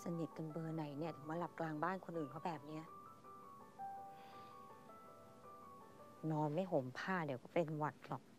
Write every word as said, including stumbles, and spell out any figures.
สนิทกันเบอร์ไหนเนี่ยถึงมาหลับกลางบ้านคนอื่นเขาแบบเนี้ยนอนไม่ห่มผ้าเดี๋ยวก็เป็นหวัดหรอก